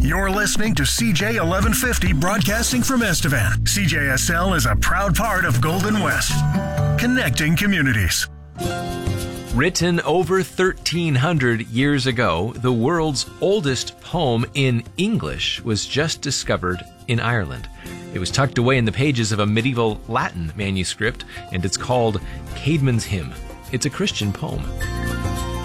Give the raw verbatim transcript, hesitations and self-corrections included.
You're listening to C J eleven fifty broadcasting from Estevan. C J S L is a proud part of Golden West, connecting communities. Written over thirteen hundred years ago, the world's oldest poem in English was just discovered in Ireland. It was tucked away in the pages of a medieval Latin manuscript, and it's called Caedmon's Hymn. It's a Christian poem.